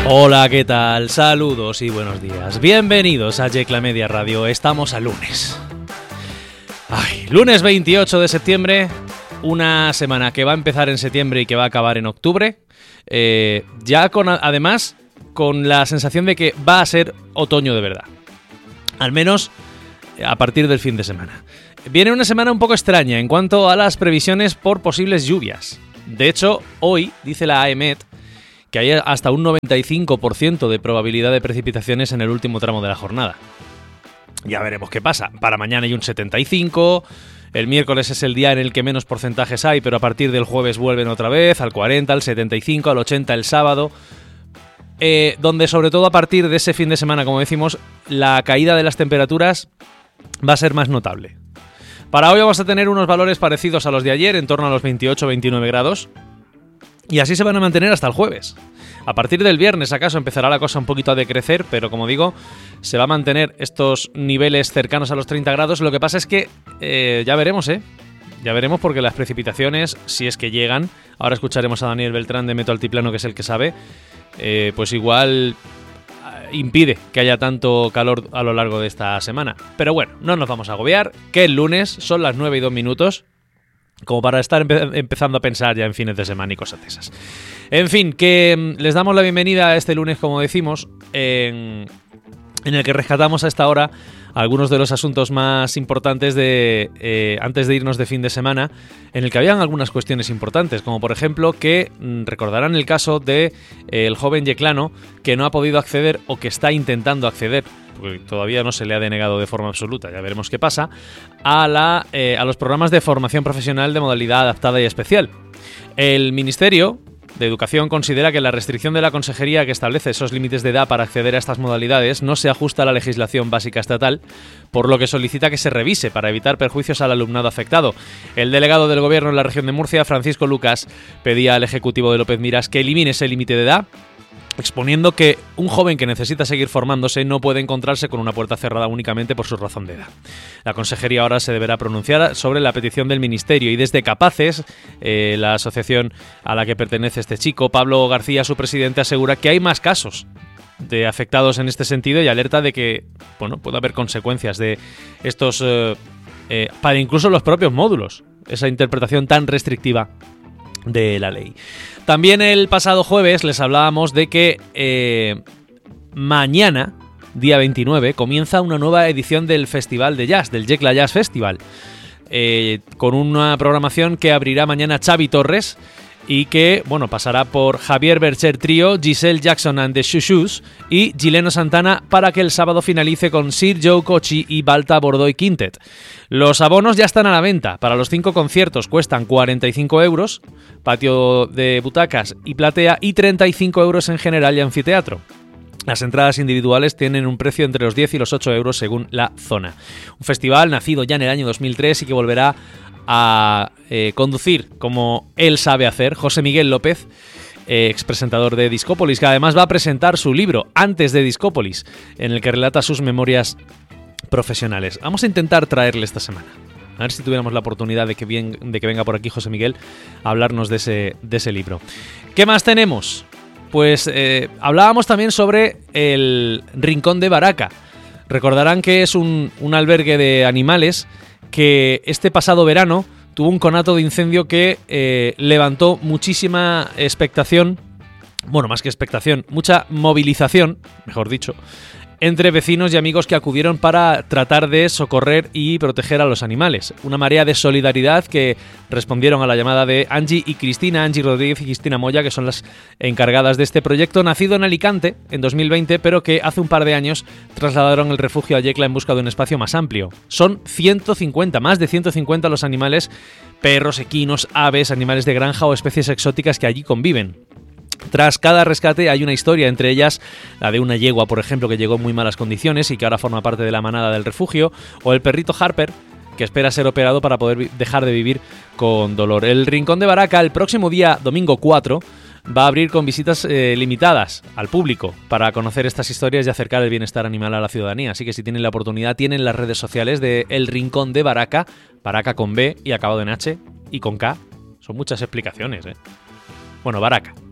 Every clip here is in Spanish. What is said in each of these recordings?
Hola, ¿qué tal? Saludos y buenos días. Bienvenidos a Yecla Media Radio. Estamos a lunes. Lunes 28 de septiembre, una semana que va a empezar en septiembre y que va a acabar en octubre. Además, con la sensación de que va a ser otoño de verdad. Al menos a partir del fin de semana. Viene una semana un poco extraña en cuanto a las previsiones por posibles lluvias. De hecho, hoy, dice la AEMET, que hay hasta un 95% de probabilidad de precipitaciones en el último tramo de la jornada. Ya veremos qué pasa. Para mañana hay un 75%, el miércoles es el día en el que menos porcentajes hay, pero a partir del jueves vuelven otra vez, al 40%, al 75%, al 80% el sábado, donde sobre todo a partir de ese fin de semana, como decimos, la caída de las temperaturas va a ser más notable. Para hoy vamos a tener unos valores parecidos a los de ayer, en torno a los 28-29 grados. Y así se van a mantener hasta el jueves. A partir del viernes, acaso, empezará la cosa un poquito a decrecer, pero como digo, se va a mantener estos niveles cercanos a los 30 grados. Lo que pasa es que ya veremos, Ya veremos porque las precipitaciones, si es que llegan, ahora escucharemos a Daniel Beltrán de Meteo Altiplano, que es el que sabe, pues igual impide que haya tanto calor a lo largo de esta semana. Pero bueno, no nos vamos a agobiar, que el lunes son las 9:02, como para estar empezando a pensar ya en fines de semana y cosas de esas. En fin, que les damos la bienvenida a este lunes, como decimos, en el que rescatamos a esta hora algunos de los asuntos más importantes antes de irnos de fin de semana, en el que habían algunas cuestiones importantes, como por ejemplo que recordarán el caso de el joven yeclano que no ha podido acceder o que está intentando acceder, porque todavía no se le ha denegado de forma absoluta, ya veremos qué pasa, a los programas de formación profesional de modalidad adaptada y especial. El Ministerio de Educación considera que la restricción de la Consejería que establece esos límites de edad para acceder a estas modalidades no se ajusta a la legislación básica estatal, por lo que solicita que se revise para evitar perjuicios al alumnado afectado. El delegado del Gobierno en la región de Murcia, Francisco Lucas, pedía al Ejecutivo de López Miras que elimine ese límite de edad, exponiendo que un joven que necesita seguir formándose no puede encontrarse con una puerta cerrada únicamente por su razón de edad. La Consejería ahora se deberá pronunciar sobre la petición del Ministerio y desde Capaces, la asociación a la que pertenece este chico, Pablo García, su presidente, asegura que hay más casos de afectados en este sentido y alerta de que puede haber consecuencias de estos para incluso los propios módulos, esa interpretación tan restrictiva de la ley. También el pasado jueves les hablábamos de que mañana, día 29, comienza una nueva edición del Festival de Jazz, del Yecla Jazz Festival, con una programación que abrirá mañana Xavi Torres y que pasará por Javier Bercher Trio, Giselle Jackson and the Shushus y Gileno Santana, para que el sábado finalice con Sir Joe Cochi y Balta Bordoy Quintet. Los abonos ya están a la venta. Para los 5 conciertos cuestan 45 euros, patio de butacas y platea, y 35 euros en general y anfiteatro. Las entradas individuales tienen un precio entre los 10 y los 8 euros según la zona. Un festival nacido ya en el año 2003 y que volverá a conducir, como él sabe hacer, José Miguel López, expresentador de Discópolis, que además va a presentar su libro Antes de Discópolis, en el que relata sus memorias profesionales. Vamos a intentar traerle esta semana, a ver si tuviéramos la oportunidad de que venga por aquí José Miguel a hablarnos de ese libro. ¿Qué más tenemos? Pues hablábamos también sobre el Rincón de Baraca. Recordarán que es un albergue de animales que este pasado verano tuvo un conato de incendio que levantó muchísima expectación, más que expectación, mucha movilización, mejor dicho, entre vecinos y amigos que acudieron para tratar de socorrer y proteger a los animales. Una marea de solidaridad que respondieron a la llamada de Angie y Cristina, Angie Rodríguez y Cristina Moya, que son las encargadas de este proyecto, nacido en Alicante en 2020, pero que hace un par de años trasladaron el refugio a Yecla en busca de un espacio más amplio. Son más de 150 los animales, perros, equinos, aves, animales de granja o especies exóticas que allí conviven. Tras cada rescate hay una historia, entre ellas la de una yegua, por ejemplo, que llegó en muy malas condiciones y que ahora forma parte de la manada del refugio, o el perrito Harper, que espera ser operado para poder dejar de vivir con dolor. El Rincón de Baraca, el próximo día, domingo 4, va a abrir con visitas limitadas al público para conocer estas historias y acercar el bienestar animal a la ciudadanía. Así que si tienen la oportunidad, tienen las redes sociales de El Rincón de Baraca, Baraca con B y acabado en H y con K. Son muchas explicaciones, Baraca.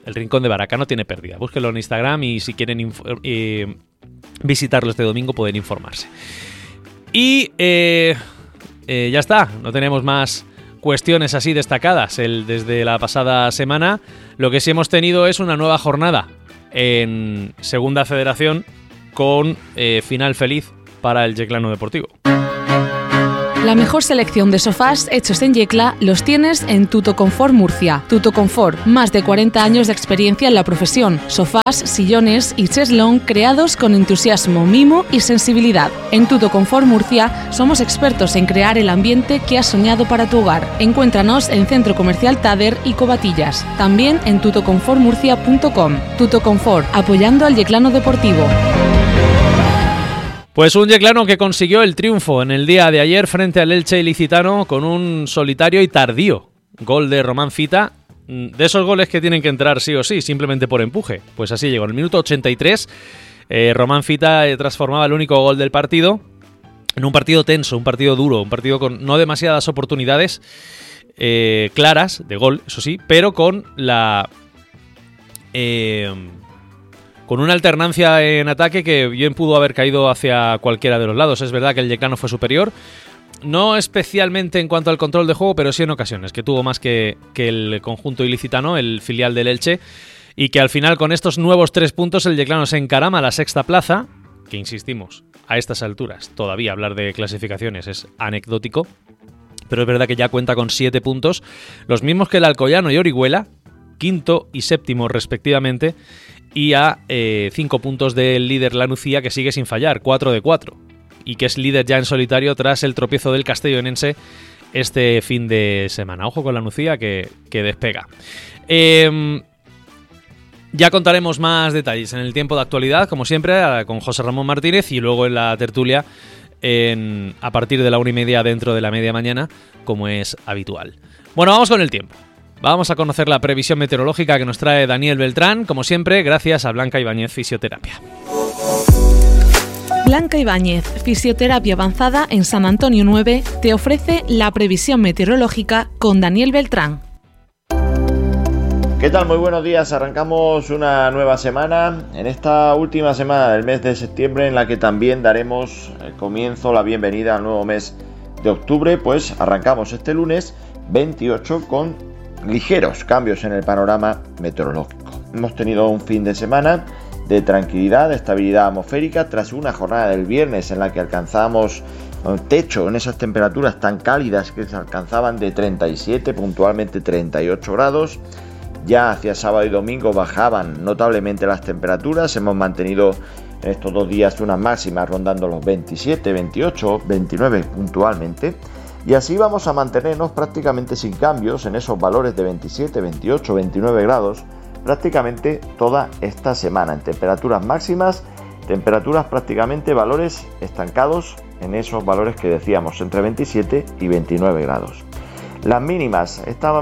el Rincón de Baraca, no tiene pérdida. Búsquenlo en Instagram y si quieren visitarlo este domingo pueden informarse. Y ya está, no tenemos más cuestiones así destacadas desde la pasada semana. Lo que sí hemos tenido es una nueva jornada en Segunda Federación con final feliz para el Yeclano Deportivo. La mejor selección de sofás hechos en Yecla los tienes en Tutoconfort Murcia. Tutoconfort, más de 40 años de experiencia en la profesión. Sofás, sillones y cheslón creados con entusiasmo, mimo y sensibilidad. En Tutoconfort Murcia somos expertos en crear el ambiente que has soñado para tu hogar. Encuéntranos en Centro Comercial Tader y Covatillas. También en tutoconfortmurcia.com. Tutoconfort, apoyando al Yeclano Deportivo. Pues un yeclano que consiguió el triunfo en el día de ayer frente al Elche ilicitano con un solitario y tardío gol de Román Fita, de esos goles que tienen que entrar sí o sí, simplemente por empuje. Pues así llegó, en el minuto 83, Román Fita transformaba el único gol del partido en un partido tenso, un partido duro, un partido con no demasiadas oportunidades claras de gol, eso sí, pero con con una alternancia en ataque que bien pudo haber caído hacia cualquiera de los lados. Es verdad que el yeclano fue superior, no especialmente en cuanto al control de juego, pero sí en ocasiones, que tuvo más que el conjunto ilicitano, el filial del Elche, y que al final con estos nuevos 3 puntos el yeclano se encarama a la 6ª plaza, que insistimos, a estas alturas todavía hablar de clasificaciones es anecdótico, pero es verdad que ya cuenta con 7 puntos, los mismos que el Alcoyano y Orihuela, 5º y 7º respectivamente, y a 5 puntos del líder La Nucía, que sigue sin fallar, 4 de 4, y que es líder ya en solitario tras el tropiezo del castellonense este fin de semana. Ojo con La Nucía que despega. Ya contaremos más detalles en el tiempo de actualidad, como siempre, con José Ramón Martínez, y luego en la tertulia a partir de la 1:30 dentro de la media mañana, como es habitual. Bueno, vamos con el tiempo. Vamos a conocer la previsión meteorológica que nos trae Daniel Beltrán, como siempre, gracias a Blanca Ibáñez Fisioterapia. Blanca Ibáñez, Fisioterapia Avanzada en San Antonio 9, te ofrece la previsión meteorológica con Daniel Beltrán. ¿Qué tal? Muy buenos días. Arrancamos una nueva semana, en esta última semana del mes de septiembre, en la que también daremos el comienzo, la bienvenida al nuevo mes de octubre. Pues arrancamos este lunes 28 con ligeros cambios en el panorama meteorológico. Hemos tenido un fin de semana de tranquilidad, de estabilidad atmosférica, tras una jornada del viernes en la que alcanzamos un techo en esas temperaturas tan cálidas que se alcanzaban de 37, puntualmente 38 grados. Ya hacia sábado y domingo bajaban notablemente las temperaturas. Hemos mantenido en estos 2 días unas máximas rondando los 27, 28, 29 puntualmente. Y así vamos a mantenernos prácticamente sin cambios en esos valores de 27, 28, 29 grados prácticamente toda esta semana. En temperaturas máximas, temperaturas prácticamente valores estancados en esos valores que decíamos, entre 27 y 29 grados. Las mínimas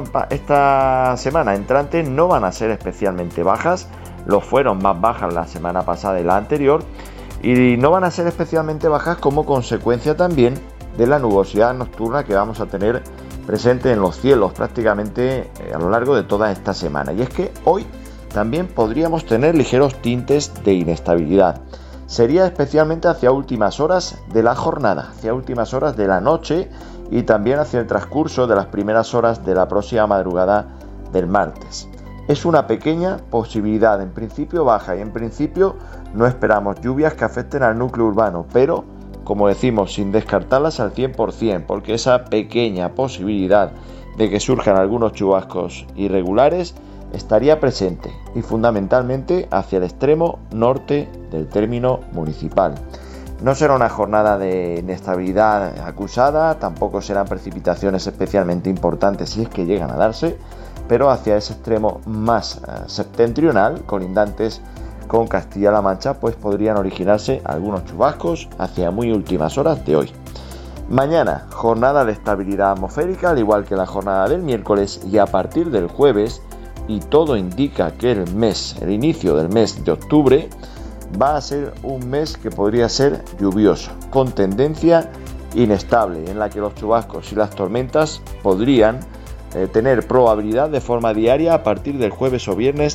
esta semana entrante no van a ser especialmente bajas, lo fueron más bajas la semana pasada y la anterior, y no van a ser especialmente bajas como consecuencia también de la nubosidad nocturna que vamos a tener presente en los cielos prácticamente a lo largo de toda esta semana. Y es que hoy también podríamos tener ligeros tintes de inestabilidad. Sería especialmente hacia últimas horas de la jornada, hacia últimas horas de la noche y también hacia el transcurso de las primeras horas de la próxima madrugada del martes. Es una pequeña posibilidad, en principio baja, y en principio no esperamos lluvias que afecten al núcleo urbano, pero como decimos, sin descartarlas al 100%, porque esa pequeña posibilidad de que surjan algunos chubascos irregulares estaría presente, y fundamentalmente hacia el extremo norte del término municipal. No será una jornada de inestabilidad acusada, tampoco serán precipitaciones especialmente importantes si es que llegan a darse, pero hacia ese extremo más septentrional, colindantes con Castilla-La Mancha, pues podrían originarse algunos chubascos hacia muy últimas horas de hoy. Mañana, jornada de estabilidad atmosférica, al igual que la jornada del miércoles, y a partir del jueves, y todo indica que el inicio del mes de octubre va a ser un mes que podría ser lluvioso, con tendencia inestable, en la que los chubascos y las tormentas podrían tener probabilidad de forma diaria a partir del jueves o viernes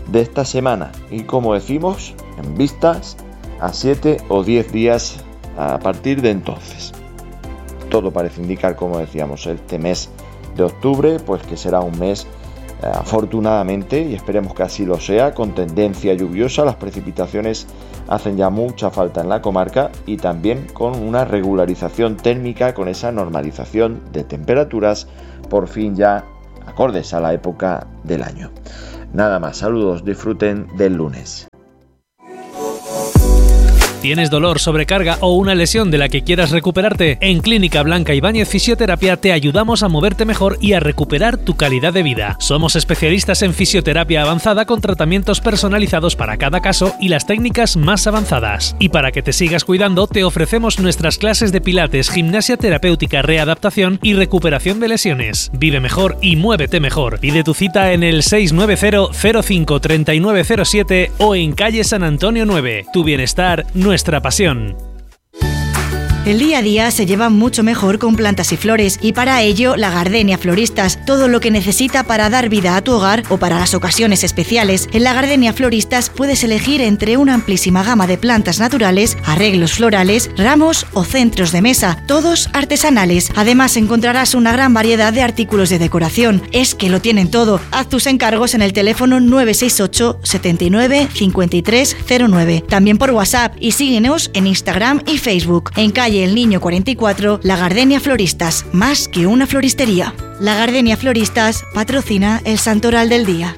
de esta semana y, como decimos, en vistas a 7 o 10 días a partir de entonces. Todo parece indicar, como decíamos, este mes de octubre, pues que será un mes afortunadamente, y esperemos que así lo sea, con tendencia lluviosa. Las precipitaciones hacen ya mucha falta en la comarca y también con una regularización térmica, con esa normalización de temperaturas por fin ya acordes a la época del año. Nada más, saludos, disfruten del lunes. ¿Tienes dolor, sobrecarga o una lesión de la que quieras recuperarte? En Clínica Blanca Ibáñez Fisioterapia te ayudamos a moverte mejor y a recuperar tu calidad de vida. Somos especialistas en fisioterapia avanzada con tratamientos personalizados para cada caso y las técnicas más avanzadas. Y para que te sigas cuidando, te ofrecemos nuestras clases de pilates, gimnasia terapéutica, readaptación y recuperación de lesiones. Vive mejor y muévete mejor. Pide tu cita en el 690 05 3907 o en calle San Antonio 9. Tu bienestar, nuestra pasión. El día a día se lleva mucho mejor con plantas y flores, y para ello La Gardenia Floristas, todo lo que necesita para dar vida a tu hogar o para las ocasiones especiales. En La Gardenia Floristas puedes elegir entre una amplísima gama de plantas naturales, arreglos florales, ramos o centros de mesa, todos artesanales. Además encontrarás una gran variedad de artículos de decoración. Es que lo tienen todo. Haz tus encargos en el teléfono 968 79 53 09. También por WhatsApp, y síguenos en Instagram y Facebook. En calle El Niño 44, La Gardenia Floristas, más que una floristería. La Gardenia Floristas patrocina el Santoral del Día.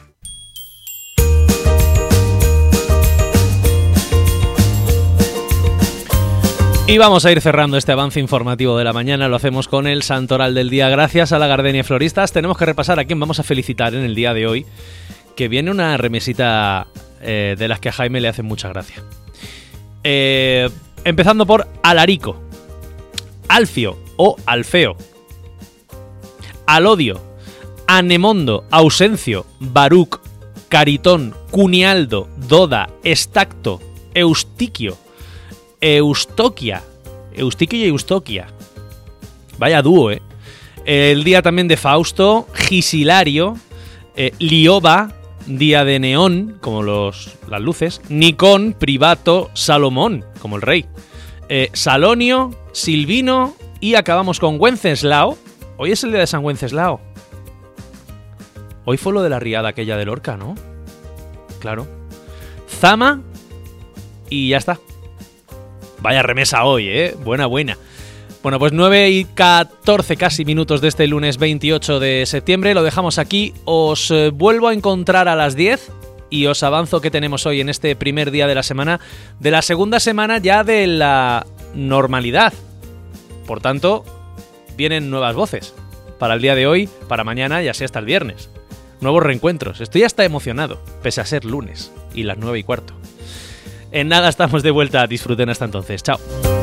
Y vamos a ir cerrando este avance informativo de la mañana. Lo hacemos con el Santoral del Día. Gracias a La Gardenia Floristas. Tenemos que repasar a quién vamos a felicitar en el día de hoy, que viene una remesita de las que a Jaime le hace mucha gracia. Empezando por Alarico, Alfio o Alfeo, Alodio, Anemondo, Ausencio, Baruc, Caritón, Cunialdo, Doda, Estacto, Eustiquio, Eustoquia. Eustiquio y Eustoquia. Vaya dúo, ¿eh? El día también de Fausto, Gisilario, Lioba, día de Neón, como las luces, Nicón, Privato, Salomón, como el rey, Salonio, Silvino, y acabamos con Wenceslao. Hoy es el día de San Wenceslao. Hoy fue lo de la riada aquella de Lorca, ¿no? Claro. Zama, y ya está. Vaya remesa hoy, ¿eh? Buena. Bueno, pues 9:14 casi minutos de este lunes 28 de septiembre. Lo dejamos aquí. Os vuelvo a encontrar a las 10 y os avanzo que tenemos hoy en este primer día de la semana, de la segunda semana ya de la normalidad. Por tanto, vienen nuevas voces para el día de hoy, para mañana y así hasta el viernes. Nuevos reencuentros. Estoy hasta emocionado, pese a ser lunes y las 9:15. En nada estamos de vuelta. Disfruten hasta entonces. Chao.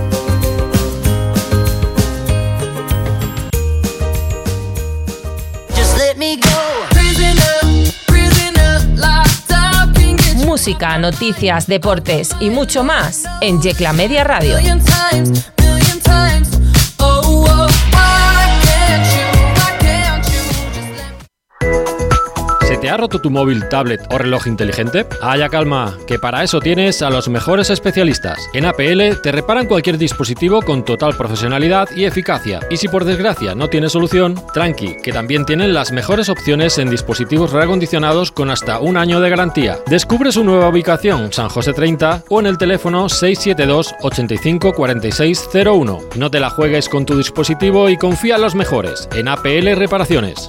Música, noticias, deportes y mucho más en Yecla Media Radio. ¿Se te ha roto tu móvil, tablet o reloj inteligente? Haya calma, que para eso tienes a los mejores especialistas. En APL te reparan cualquier dispositivo con total profesionalidad y eficacia. Y si por desgracia no tienes solución, tranqui, que también tienen las mejores opciones en dispositivos reacondicionados con hasta un año de garantía. Descubre su nueva ubicación, San José 30, o en el teléfono 672 85 46 01. No te la juegues con tu dispositivo y confía en los mejores, en APL Reparaciones.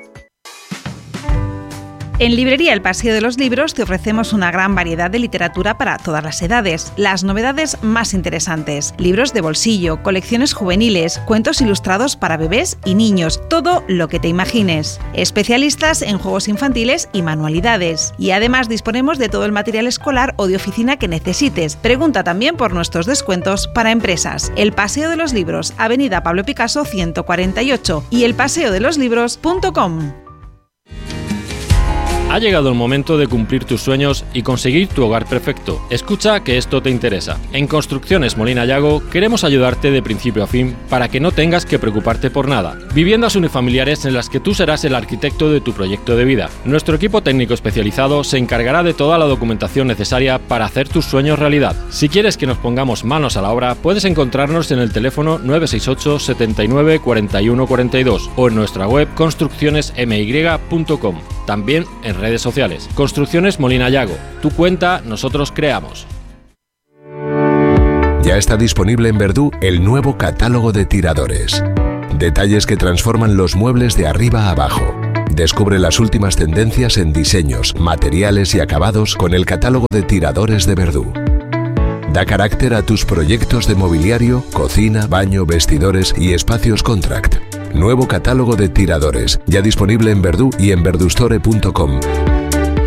En Librería El Paseo de los Libros te ofrecemos una gran variedad de literatura para todas las edades, las novedades más interesantes, libros de bolsillo, colecciones juveniles, cuentos ilustrados para bebés y niños, todo lo que te imagines. Especialistas en juegos infantiles y manualidades. Y además disponemos de todo el material escolar o de oficina que necesites. Pregunta también por nuestros descuentos para empresas. El Paseo de los Libros, Avenida Pablo Picasso 148 y elpaseodeloslibros.com. Ha llegado el momento de cumplir tus sueños y conseguir tu hogar perfecto. Escucha que esto te interesa. En Construcciones Molina Yago queremos ayudarte de principio a fin para que no tengas que preocuparte por nada. Viviendas unifamiliares en las que tú serás el arquitecto de tu proyecto de vida. Nuestro equipo técnico especializado se encargará de toda la documentación necesaria para hacer tus sueños realidad. Si quieres que nos pongamos manos a la obra, puedes encontrarnos en el teléfono 968 79 41 42 o en nuestra web construccionesmy.com. También en redes sociales. Construcciones Molina Yago. Tu cuenta, nosotros creamos. Ya está disponible en Verdú el nuevo catálogo de tiradores. Detalles que transforman los muebles de arriba a abajo. Descubre las últimas tendencias en diseños, materiales y acabados con el catálogo de tiradores de Verdú. Da carácter a tus proyectos de mobiliario, cocina, baño, vestidores y espacios contract. Nuevo catálogo de tiradores, ya disponible en Verdú y en verdustore.com.